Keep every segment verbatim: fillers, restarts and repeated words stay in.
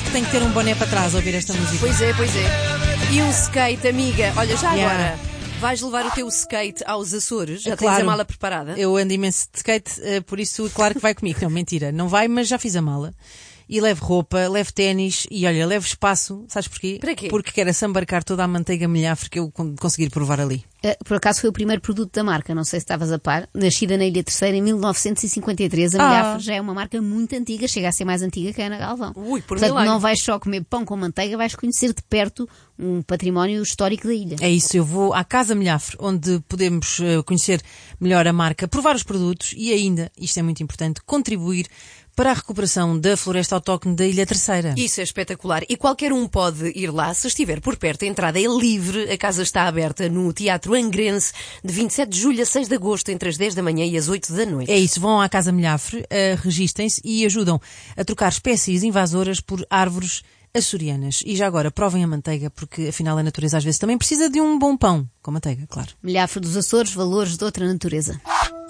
que tenho que ter um boné para trás a ouvir esta música. Pois é, pois é. E um skate, amiga. Olha, já Yeah. agora, vais levar o teu skate aos Açores? Já É claro. tens a mala preparada? Eu ando imenso de skate, eh, por isso, claro que vai comigo. Não, mentira, não vai, mas já fiz a mala. E levo roupa, levo ténis e olha, levo espaço. Sabes porquê? Para quê? Porque quero assambarcar toda a manteiga milhafre que eu con- conseguir provar ali. Uh, Por acaso foi o primeiro produto da marca, não sei se estavas a par. Nascida na Ilha Terceira em mil novecentos e cinquenta e três, a Ah. Milhafre já é uma marca muito antiga, chega a ser mais antiga que a Ana Galvão. Ui, por Portanto, milagre. não vais só comer pão com manteiga, vais conhecer de perto um património histórico da ilha. É isso, eu vou à Casa Milhafre, onde podemos eh, conhecer melhor a marca, provar os produtos e ainda, isto é muito importante, contribuir para a recuperação da floresta autóctone da Ilha Terceira. Isso é espetacular. E qualquer um pode ir lá, se estiver por perto. A entrada é livre. A casa está aberta no Teatro Angrense de vinte e sete de julho a seis de agosto, entre as dez da manhã e as oito da noite. É isso, vão à Casa Milhafre, uh, registem-se e ajudam a trocar espécies invasoras por árvores açorianas. E já agora, provem a manteiga, porque afinal a natureza às vezes também precisa de um bom pão com manteiga, claro. Milhafre dos Açores, valores de outra natureza.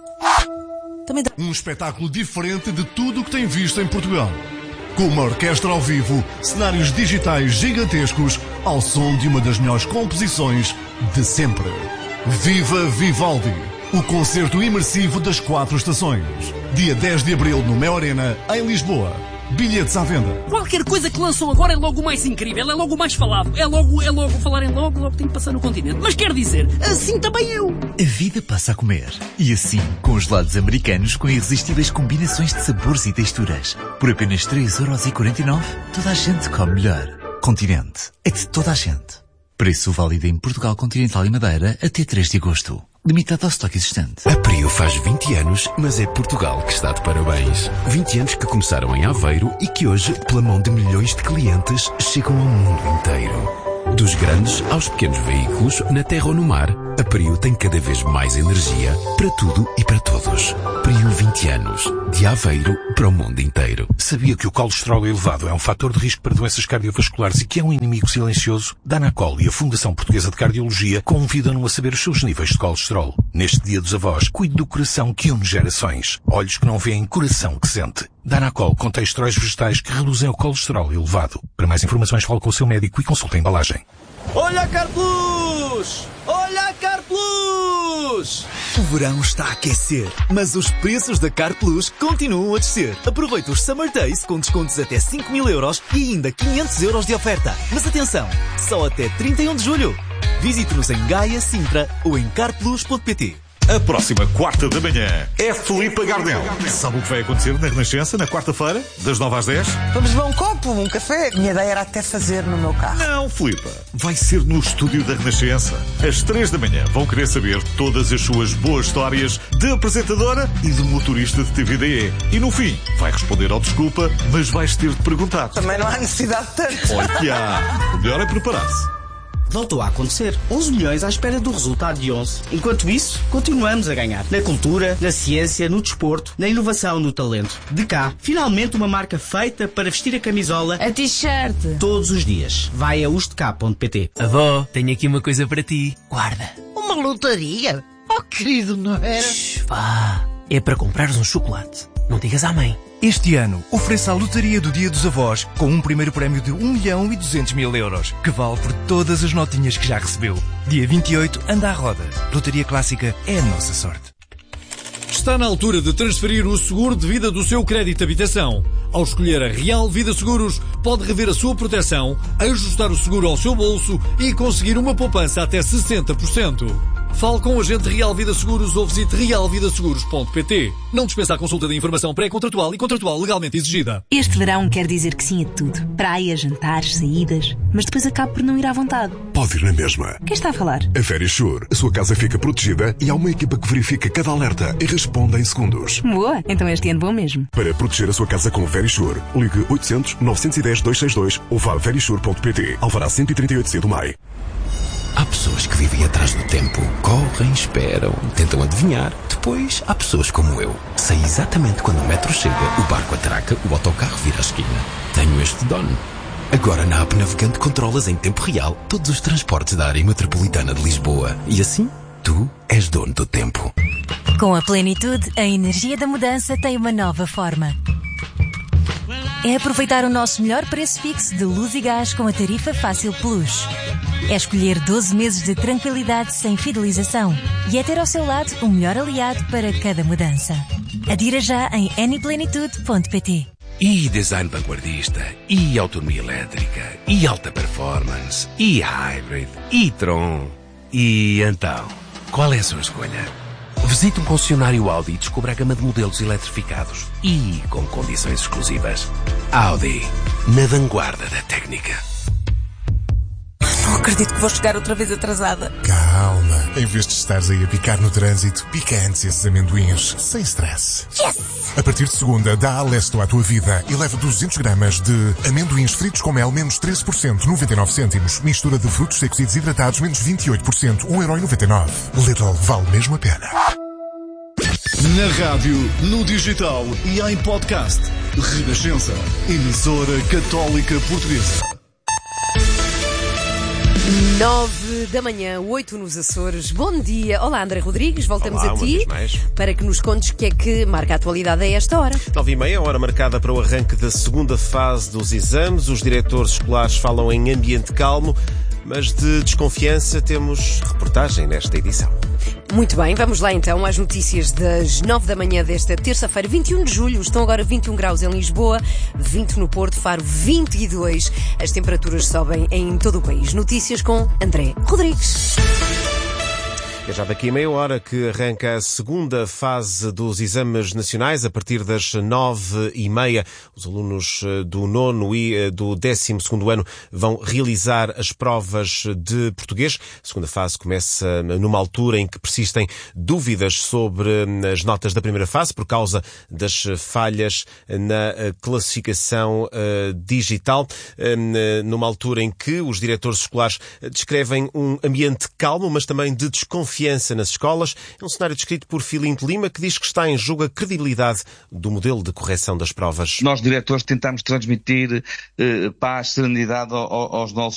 Também dá... Um espetáculo diferente de tudo o que tem visto em Portugal. Com uma orquestra ao vivo, cenários digitais gigantescos, ao som de uma das melhores composições de sempre. Viva Vivaldi! O concerto imersivo das quatro estações. Dia dez de abril no Mel Arena, em Lisboa. Bilhetes à venda. Qualquer coisa que lançam agora é logo o mais incrível, é logo o mais falado, é logo, é logo falarem logo, logo tem que passar no continente. Mas quer dizer, assim também eu. A vida passa a comer. E assim, com gelados americanos com irresistíveis combinações de sabores e texturas. Por apenas três euros e quarenta e nove, toda a gente come melhor. Continente. É de toda a gente. Preço válido em Portugal Continental e Madeira até três de agosto. Limitado ao estoque existente. A Prio faz vinte anos, mas é Portugal que está de parabéns. vinte anos que começaram em Aveiro e que hoje, pela mão de milhões de clientes, chegam ao mundo inteiro. Dos grandes aos pequenos veículos, na terra ou no mar, a Prio tem cada vez mais energia para tudo e para todos. Prio vinte anos, de Aveiro para o mundo inteiro. Sabia que o colesterol elevado é um fator de risco para doenças cardiovasculares e que é um inimigo silencioso? Danacol e a Fundação Portuguesa de Cardiologia convidam-no a saber os seus níveis de colesterol. Neste Dia dos Avós, cuide do coração que une gerações. Olhos que não veem, coração que sente. Danacol contém esteróis vegetais que reduzem o colesterol elevado. Para mais informações, fale com o seu médico e consulte a embalagem. Olha a Carplus! Olha a Carplus! O verão está a aquecer, mas os preços da Carplus continuam a descer. Aproveita os Summer Days com descontos até cinco mil euros e ainda quinhentos euros de oferta. Mas atenção, só até trinta e um de julho. Visite-nos em Gaia, Sintra ou em carplus ponto pt. A próxima quarta da manhã é Filipe Gardel. Sabe o que vai acontecer na Renascença, na quarta-feira, das nove às dez? Vamos beber um copo, um café. Minha ideia era até fazer no meu carro. Não, Filipe. Vai ser no estúdio da Renascença. Às três da manhã vão querer saber todas as suas boas histórias de apresentadora e de motorista de T V D E. E no fim, vai responder ao desculpa, mas vais ter de perguntar. Também não há necessidade de tanto. Olha que há. O melhor é preparar-se. Voltou a acontecer. onze milhões à espera do resultado de onze. Enquanto isso, continuamos a ganhar. Na cultura, na ciência, no desporto, na inovação, no talento. De cá, finalmente uma marca feita para vestir a camisola, A t-shirt. todos os dias. Vai a ustecap ponto pt. Avó, tenho aqui uma coisa para ti. Guarda. Uma lotaria? Oh, querido, não era? Shhh, vá. É para comprares um chocolate. Não digas à mãe. Este ano, ofereça a lotaria do Dia dos Avós com um primeiro prémio de um milhão e duzentos mil euros, que vale por todas as notinhas que já recebeu. Dia vinte e oito, anda à roda. Lotaria Clássica é a nossa sorte. Está na altura de transferir o seguro de vida do seu crédito de habitação. Ao escolher a Real Vida Seguros, pode rever a sua proteção, ajustar o seguro ao seu bolso e conseguir uma poupança até sessenta por cento. Fale com o agente Real Vida Seguros ou visite real vida seguros ponto pt. Não dispensa a consulta de informação pré-contratual e contratual legalmente exigida. Este verão quer dizer que sim a tudo. Praia, jantares, saídas, mas depois acaba por não ir à vontade. Pode ir na mesma. Quem está a falar? A Verisure. A sua casa fica protegida e há uma equipa que verifica cada alerta e responde em segundos. Boa, então este ano vou mesmo. Para proteger a sua casa com Verisure, ligue oitocentos, novecentos e dez, duzentos e sessenta e dois ou vá a verisure ponto pt. Alvará cento e trinta e oito C do Maio. Há pessoas que vivem atrás do tempo. Correm, esperam, tentam adivinhar. Depois, há pessoas como eu. Sei exatamente quando o metro chega, o barco atraca, o autocarro vira a esquina. Tenho este dono. Agora na app Navegante controlas em tempo real todos os transportes da área metropolitana de Lisboa. E assim, tu és dono do tempo. Com a plenitude, a energia da mudança tem uma nova forma. É aproveitar o nosso melhor preço fixo de luz e gás com a tarifa Fácil Plus. É escolher doze meses de tranquilidade sem fidelização. E é ter ao seu lado o melhor aliado para cada mudança. Adira já em anyplenitude ponto pt. E design vanguardista, e autonomia elétrica, e alta performance, e hybrid, e Tron. E então, qual é a sua escolha? Visite um concessionário Audi e descubra a gama de modelos eletrificados e com condições exclusivas. Audi, na vanguarda da técnica. Não acredito que vou chegar outra vez atrasada. Calma. Em vez de estares aí a picar no trânsito, pica antes esses amendoins, sem stress. Yes! A partir de segunda, dá Alesto à tua vida e leva duzentos gramas de amendoins fritos com mel, menos treze por cento, noventa e nove cêntimos. Mistura de frutos secos e desidratados, menos vinte e oito por cento, um euro e noventa e nove. Lidl, vale mesmo a pena. Na rádio, no digital e em podcast. Renascença, emissora católica portuguesa. Nove da manhã, oito nos Açores. Bom dia. Olá, André Rodrigues. Voltamos Olá, a ti para que nos contes o que é que marca a atualidade a esta hora. Nove e meia, hora marcada para o arranque da segunda fase dos exames. Os diretores escolares falam em ambiente calmo, mas de desconfiança temos reportagem nesta edição. Muito bem, vamos lá então às notícias das nove da manhã desta terça-feira, vinte e um de julho. Estão agora vinte e um graus em Lisboa, vinte no Porto, Faro vinte e dois. As temperaturas sobem em todo o país. Notícias com André Rodrigues. É já daqui a meia hora que arranca a segunda fase dos exames nacionais, a partir das nove e meia. Os alunos do nono e do décimo segundo ano vão realizar as provas de português. A segunda fase começa numa altura em que persistem dúvidas sobre as notas da primeira fase por causa das falhas na classificação digital. Numa altura em que os diretores escolares descrevem um ambiente calmo, mas também de desconfiança nas escolas. É um cenário descrito por Filinto Lima, que diz que está em jogo a credibilidade do modelo de correção das provas. Nós, diretores, tentamos transmitir eh, paz, serenidade ao, aos nossos